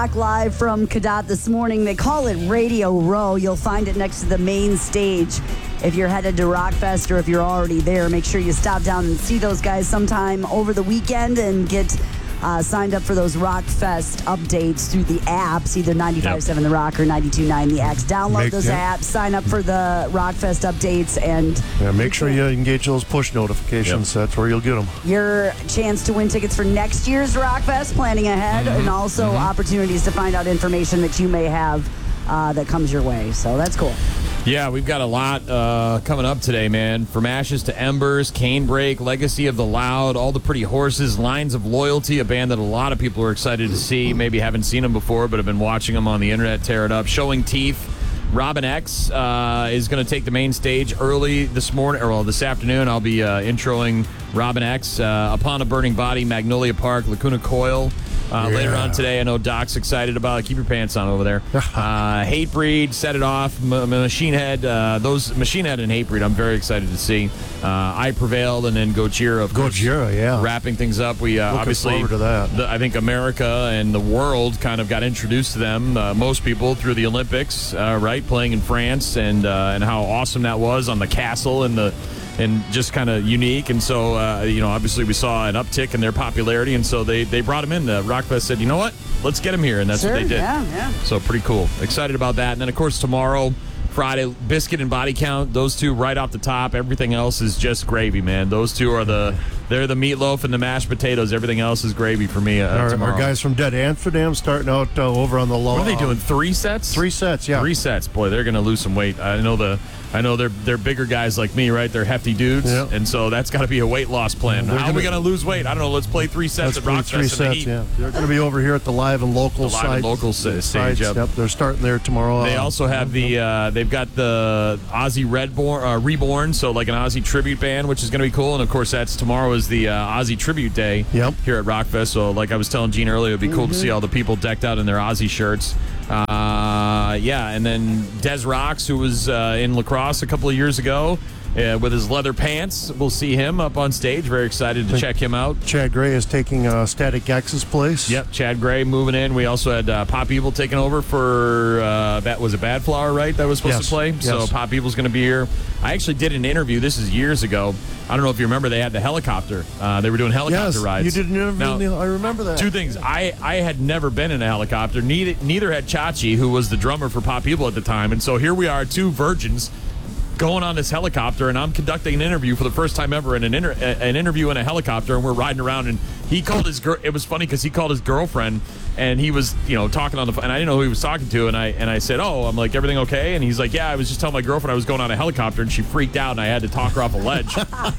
Live from Cadott this morning. They call it Radio Row. You'll find it next to the main stage. If you're headed to Rockfest or if you're already there, make sure you stop down and see those guys sometime over the weekend and get signed up for those Rockfest updates through the apps, either 95.7 The Rock or 92.9 The X. Download those apps, sign up for the Rockfest updates, and make sure you engage those push notifications. That's where you'll get them. Your chance to win tickets for next year's Rockfest, planning ahead, and also opportunities to find out information that you may have that comes your way. So that's cool. Yeah, we've got a lot coming up today, man. From Ashes to Embers, Canebrake, Legacy of the Loud, All the Pretty Horses, Lines of Loyalty, a band that a lot of people are excited to see. Maybe haven't seen them before, but have been watching them on the internet tear it up. Showing Teeth. Robin X is going to take the main stage early this morning, or this afternoon. I'll be introing Robin X. Upon a Burning Body, Magnolia Park, Lacuna Coil. Later on today, I know Doc's excited about it. Keep your pants on over there. Hatebreed, Set It Off, Machine Head. Those Machine Head and Hatebreed, I'm very excited to see. I Prevailed, and then Gojira, of course. Gojira, yeah. Wrapping things up. We obviously, forward to that. I think America and the world kind of got introduced to them. Most people through the Olympics, right? Playing in France, and how awesome that was on the castle and just kind of unique. And so, obviously we saw an uptick in their popularity, and so they brought him in. Rockfest said, you know what? Let's get him here, and that's what they did. Yeah. So pretty cool. Excited about that. And then, of course, tomorrow, Friday, Biscuit and Body Count. Those two right off the top. Everything else is just gravy, man. Those two are they're the meatloaf and the mashed potatoes. Everything else is gravy for me tomorrow. Our guys from Dead Amsterdam starting out over on the low. What are they doing? 3 sets? 3 sets, yeah. 3 sets. Boy, they're going to lose some weight. I know they're bigger guys like me, right? They're hefty dudes, and so that's got to be a weight loss plan. How are we going to lose weight? I don't know. Let's play 3 sets at Rockfest in the heat. Yeah. They're going to be over here at the live and local side. Stage. Yep. They're starting there tomorrow. They also have they've got the Ozzy Reborn, so like an Ozzy tribute band, which is going to be cool. And of course, tomorrow is the Ozzy tribute day here at Rockfest. So like I was telling Gene earlier, it'd be cool to see all the people decked out in their Ozzy shirts. And then Des Rocks, who was in lacrosse a couple of years ago with his leather pants. We'll see him up on stage. Very excited to check him out. Chad Gray is taking Static X's place. Yep, Chad Gray moving in. We also had Pop Evil taking over for, was it Bad Flower, right, that was supposed to play? Yes. So Pop Evil's going to be here. I actually did an interview. This is years ago. I don't know if you remember, they had the helicopter. They were doing helicopter rides. You did an interview. Now, I remember that. 2 things. I had never been in a helicopter. Neither had Chachi, who was the drummer for Pop Evil at the time. And so here we are, 2 virgins going on this helicopter, and I'm conducting an interview for the first time ever in an interview in a helicopter, and we're riding around, and he called his girl. It was funny because he called his girlfriend, and he was talking on the phone, and I didn't know who he was talking to, and I said, I'm like, everything okay? And he's like, yeah, I was just telling my girlfriend I was going on a helicopter, and she freaked out, and I had to talk her off a ledge.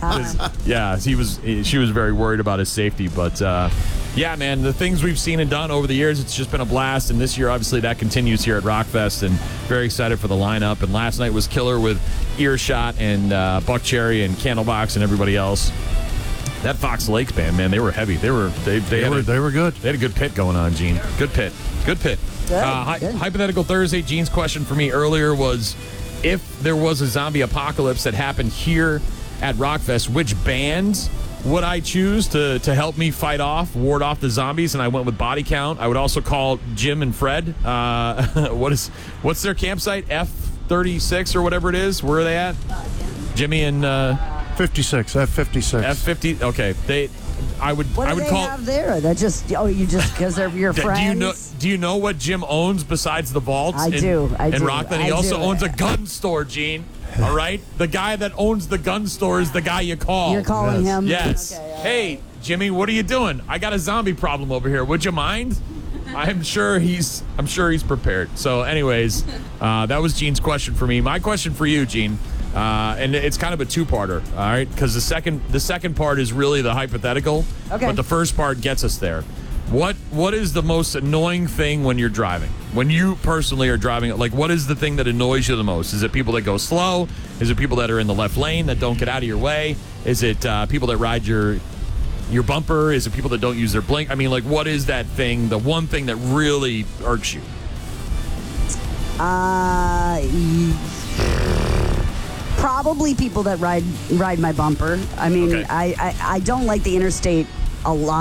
She was very worried about his safety, but yeah, man, the things we've seen and done over the years, it's just been a blast. And this year, obviously, that continues here at Rockfest, and very excited for the lineup. And last night was killer with Earshot and Buck Cherry and Candlebox and everybody else. That Fox Lakes band, man, they were heavy. They were good. They had a good pit going on, Gene. Good pit. Good. Hypothetical Thursday. Gene's question for me earlier was, if there was a zombie apocalypse that happened here at Rockfest, which bands would I choose to help me ward off the zombies? And I went with Body Count. I would also call Jim and Fred. What's their campsite? F36 or whatever it is. Where are they at? Jimmy and 56. F56. F50. Okay. I would What do they call have there? That just because they're your friends. Do you know what Jim owns besides the vaults? I do. In Rockland, he also owns a gun store, Gene. All right? The guy that owns the gun store is the guy you call. You're calling him? Yes. Okay, hey, Jimmy, what are you doing? I got a zombie problem over here. Would you mind? I'm sure he's prepared. So anyways, that was Gene's question for me. My question for you, Gene, and it's kind of a 2-parter, all right? Because the second part is really the hypothetical, but the first part gets us there. What is the most annoying thing when you're driving? When you personally are driving, like, what is the thing that annoys you the most? Is it people that go slow? Is it people that are in the left lane that don't get out of your way? Is it people that ride your bumper? Is it people that don't use their blink? I mean, like, what is that thing, the one thing that really irks you? Probably people that ride my bumper. I mean, I don't like the interstate a lot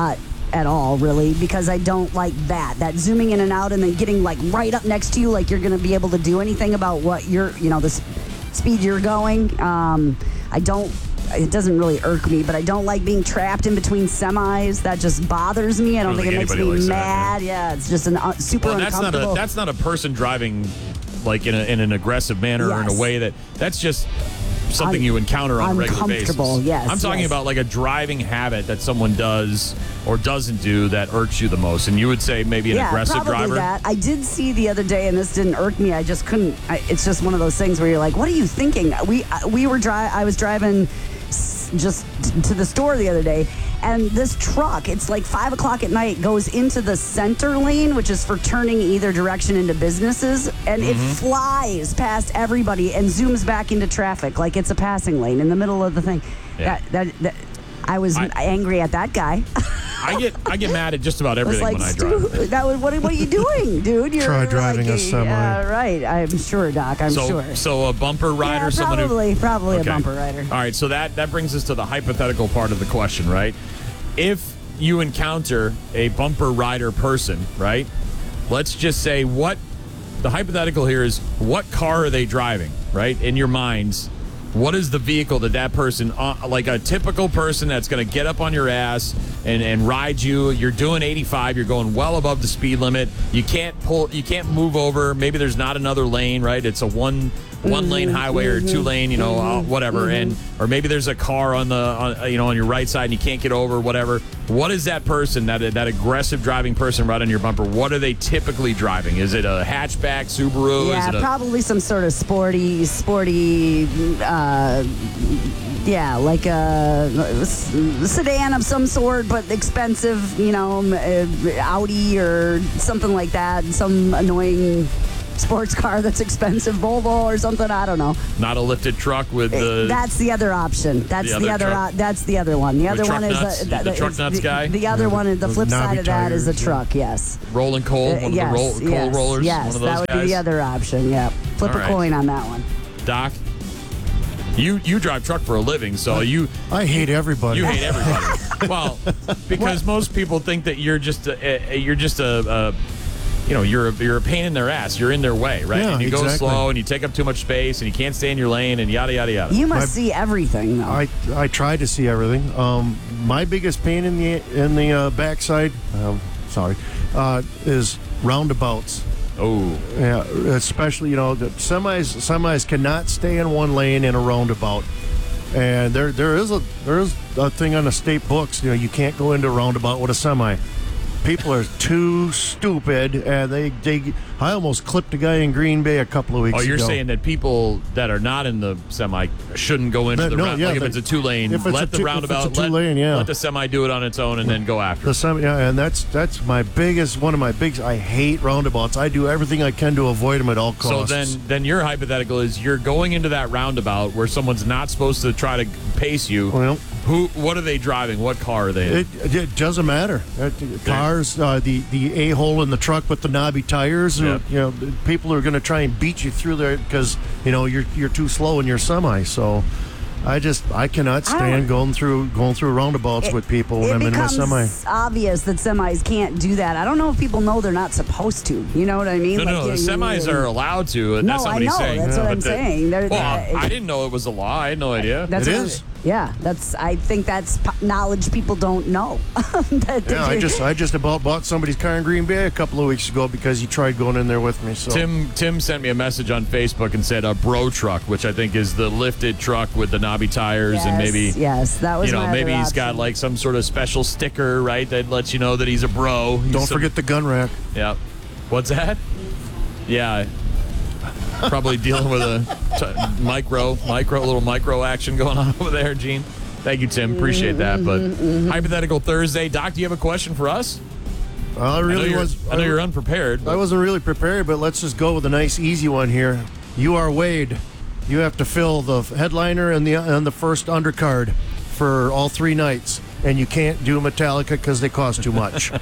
at all, really, because I don't like that zooming in and out and then getting like right up next to you, like you're going to be able to do anything about what the speed you're going. I don't. It doesn't really irk me, but I don't like being trapped in between semis. That just bothers me. I don't think it makes me mad. Yeah, it's just super uncomfortable. That's not a person driving like in an aggressive manner or in a way that's just something you encounter on a regular basis. Yes, I'm talking about like a driving habit that someone does or doesn't do that irks you the most, and you would say maybe an aggressive driver. That. I did see the other day, and this didn't irk me. I just couldn't. It's just one of those things where you're like, "What are you thinking?" I was driving just to the store the other day, and this truck, it's like 5 o'clock at night, goes into the center lane, which is for turning either direction into businesses, and it flies past everybody and zooms back into traffic like it's a passing lane in the middle of the thing. Yeah. I was angry at that guy. I get mad at just about everything when I drive. What are you doing, dude? You're Try driving a semi. Yeah, right. I'm sure, Doc. I'm sure. So a bumper rider, probably a bumper rider. All right, so that brings us to the hypothetical part of the question, right? If you encounter a bumper rider person, right? Let's just say the hypothetical here is, what car are they driving, right? In your minds, what is the vehicle that person, like a typical person that's going to get up on your ass and ride you? You're doing 85. You're going well above the speed limit. You can't move over. Maybe there's not another lane, right? It's a one lane highway or 2 lane, whatever. Or maybe there's a car on your right side and you can't get over, whatever. What is that person, that aggressive driving person right on your bumper? What are they typically driving? Is it a hatchback, Subaru? Yeah, is it probably some sort of sporty, like a sedan of some sort, but expensive, Audi or something like that. Some annoying sports car that's expensive, Volvo or something. I don't know. Not a lifted truck with the. That's the other option. That's the other. That's the other one. The other one is the truck nuts guy. The other one, the flip side of that is a truck. Yes. Rolling coal, one of the coal rollers. Yes, one of those that would guys. be the other option. Yeah, flip a coin on that one. Doc, you drive truck for a living, so I hate everybody. You hate everybody. Well, because most people think that you're just you're a pain in their ass. You're in their way, right? Yeah, and you go exactly. slow, and you take up too much space, and you can't stay in your lane, and yada yada yada. You must see everything, though. I try to see everything. My biggest pain in the backside, is roundabouts. Oh, yeah, especially the semis cannot stay in one lane in a roundabout, and there is a thing on the state books. You can't go into a roundabout with a semi. People are too stupid, and I almost clipped a guy in Green Bay a couple of weeks ago. Oh, you're saying that people that are not in the semi shouldn't go into the roundabout? Yeah, like if it's a 2-lane, let the roundabout, let the semi do it on its own, and then go after the semi. Yeah, and that's one of my biggest. I hate roundabouts. I do everything I can to avoid them at all costs. So then your hypothetical is you're going into that roundabout where someone's not supposed to try to pace you. Well, what are they driving? What car are they in? It doesn't matter. Cars, the a-hole in the truck with the knobby tires. Yep. People are going to try and beat you through there because you're too slow in your semi. So I cannot stand going through roundabouts with people when I'm in my semi. It becomes obvious that semis can't do that. I don't know if people know they're not supposed to. You know what I mean? No, the semis are allowed to. And that's not what he's saying. That's what I'm saying. I didn't know it was a law. I had no idea. It is. Yeah, I think that's knowledge people don't know. I just about bought somebody's car in Green Bay a couple of weeks ago because he tried going in there with me. So Tim sent me a message on Facebook and said a bro truck, which I think is the lifted truck with the knobby tires, and maybe that was maybe he's option. got like some sort of special sticker, right, that lets you know that he's a bro. Don't forget the gun rack. Yeah. What's that? Yeah. Probably dealing with a little micro action going on over there, Gene. Thank you, Tim. Appreciate that. But hypothetical Thursday, Doc, do you have a question for us? I know you're unprepared. I wasn't really prepared, but let's just go with a nice, easy one here. You are Wade. You have to fill the headliner and the first undercard for all 3 nights, and you can't do Metallica because they cost too much.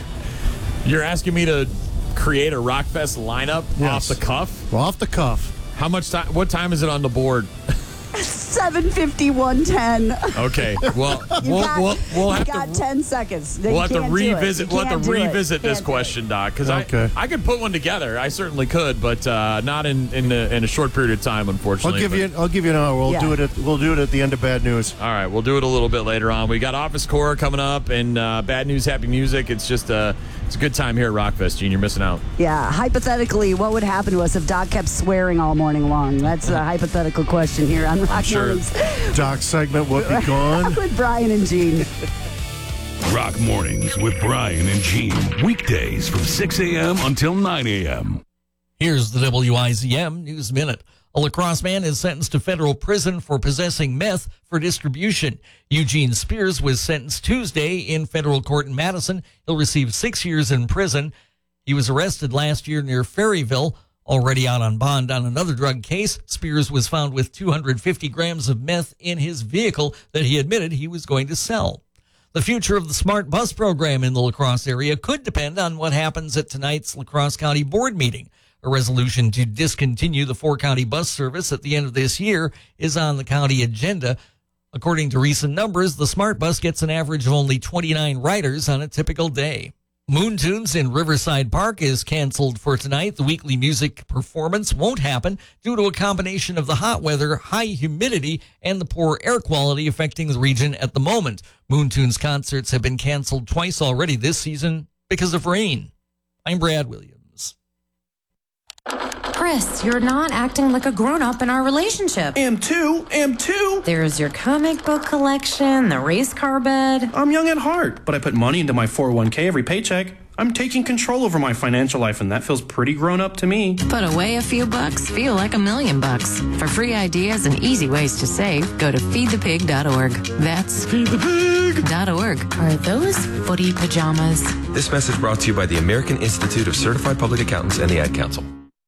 You're asking me to create a Rockfest lineup off the cuff? Off the cuff. How much time? What time is it on the board? 7:51:10. Okay. Well, You have got to 10 seconds. We'll have to revisit. We'll have to revisit this question, Doc, because I could put one together. I certainly could, but not in a short period of time, unfortunately. I'll give you an hour. We'll do it at the end of Bad News. All right, we'll do it a little bit later on. We got Office Core coming up, and Bad News, Happy Music. It's just it's a good time here at Rockfest, Gene. You're missing out. Yeah. Hypothetically, what would happen to us if Doc kept swearing all morning long? That's a hypothetical question here on Rock Mornings. Doc's segment will be gone. With Brian and Gene. Rock Mornings with Brian and Gene. Weekdays from 6 a.m. until 9 a.m. Here's the WIZM News Minute. A La Crosse man is sentenced to federal prison for possessing meth for distribution. Eugene Spears was sentenced Tuesday in federal court in Madison. He'll receive 6 years in prison. He was arrested last year near Ferryville. Already out on bond on another drug case, Spears was found with 250 grams of meth in his vehicle that he admitted he was going to sell. The future of the Smart Bus program in the La Crosse area could depend on what happens at tonight's La Crosse County Board meeting. A resolution to discontinue the 4-county bus service at the end of this year is on the county agenda. According to recent numbers, the Smart Bus gets an average of only 29 riders on a typical day. Moon Tunes in Riverside Park is canceled for tonight. The weekly music performance won't happen due to a combination of the hot weather, high humidity, and the poor air quality affecting the region at the moment. Moon Tunes concerts have been canceled twice already this season because of rain. I'm Brad Williams. Chris, you're not acting like a grown-up in our relationship. Am too. There's your comic book collection, the race car bed. I'm young at heart, but I put money into my 401k every paycheck. I'm taking control over my financial life, and that feels pretty grown-up to me. Put away a few bucks, feel like $1 million. For free ideas and easy ways to save, go to feedthepig.org. That's feedthepig.org. Are those footy pajamas? This message brought to you by the American Institute of Certified Public Accountants and the Ad Council.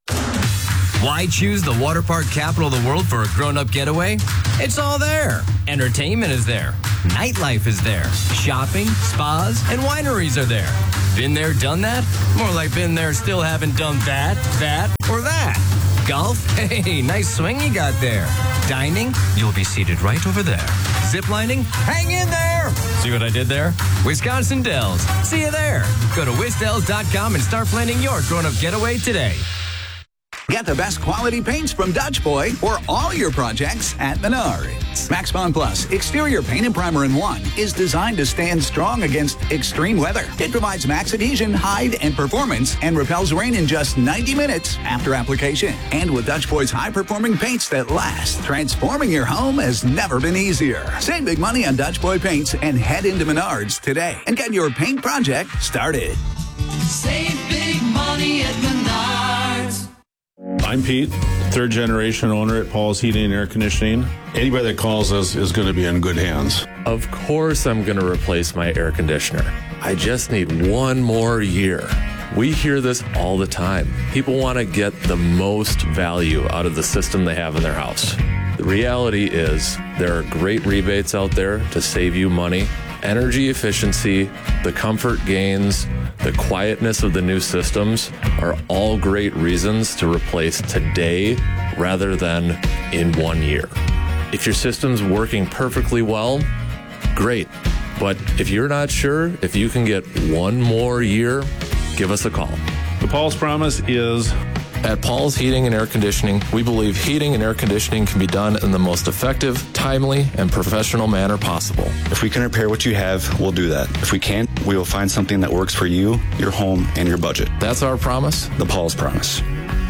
Why choose the water park capital of the world for a grown-up getaway? It's all there. Entertainment is there. Nightlife is there. Shopping, spas, and wineries are there. Been there, done that? More like been there, still haven't done that, or that. Golf? Hey, nice swing you got there. Dining? You'll be seated right over there. Ziplining? Hang in there! See what I did there? Wisconsin Dells. See you there. Go to wisdells.com and start planning your grown-up getaway today. Get the best quality paints from Dutch Boy for all your projects at Menards. Max Bond Plus Exterior Paint and Primer in 1 is designed to stand strong against extreme weather. It provides max adhesion, hide, and performance and repels rain in just 90 minutes after application. And with Dutch Boy's high-performing paints that last, transforming your home has never been easier. Save big money on Dutch Boy paints and head into Menards today and get your paint project started. Save big money at Menards. I'm Pete, third-generation owner at Paul's Heating and Air Conditioning. Anybody that calls us is going to be in good hands. Of course I'm going to replace my air conditioner. I just need one more year. We hear this all the time. People want to get the most value out of the system they have in their house. The reality is there are great rebates out there to save you money. Energy efficiency, the comfort gains, the quietness of the new systems are all great reasons to replace today rather than in 1 year. If your system's working perfectly well, great. But if you're not sure if you can get one more year, give us a call. The Paul's Promise is... At Paul's Heating and Air Conditioning, we believe heating and air conditioning can be done in the most effective, timely, and professional manner possible. If we can repair what you have, we'll do that. If we can't, we will find something that works for you, your home, and your budget. That's our promise. The Paul's Promise.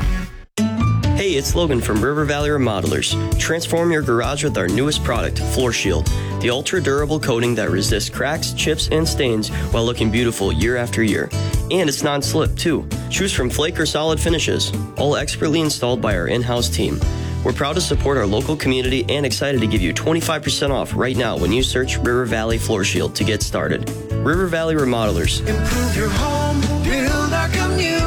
Hey, it's Logan from River Valley Remodelers. Transform your garage with our newest product, Floor Shield. The ultra-durable coating that resists cracks, chips, and stains while looking beautiful year after year. And it's non-slip, too. Choose from flake or solid finishes, all expertly installed by our in-house team. We're proud to support our local community and excited to give you 25% off right now when you search River Valley Floor Shield to get started. River Valley Remodelers. Improve your home, build our community.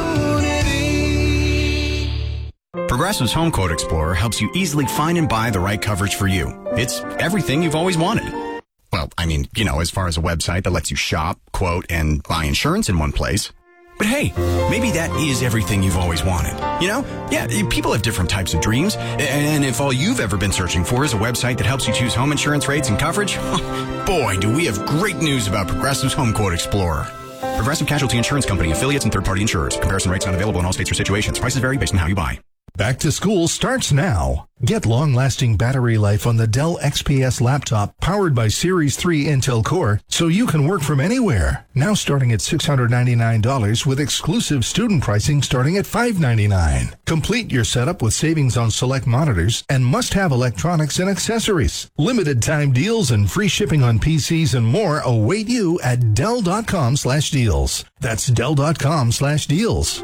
Progressive's Home Quote Explorer helps you easily find and buy the right coverage for you. It's everything you've always wanted. Well, I mean, as far as a website that lets you shop, quote, and buy insurance in one place. But hey, maybe that is everything you've always wanted. You know? Yeah, people have different types of dreams. And if all you've ever been searching for is a website that helps you choose home insurance rates and coverage, boy, do we have great news about Progressive's Home Quote Explorer. Progressive Casualty Insurance Company, affiliates, and third-party insurers. Comparison rates not available in all states or situations. Prices vary based on how you buy. Back to school starts now. Get long-lasting battery life on the Dell XPS laptop powered by Series 3 Intel Core so you can work from anywhere. Now starting at $699 with exclusive student pricing starting at $599. Complete your setup with savings on select monitors and must-have electronics and accessories. Limited time deals and free shipping on PCs and more await you at Dell.com/deals. That's Dell.com/deals.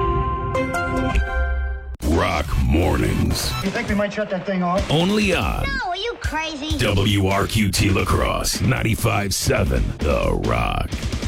Rock Mornings. You think we might shut that thing off? Only on No, are you crazy? WRQT La Crosse 95.7 The Rock.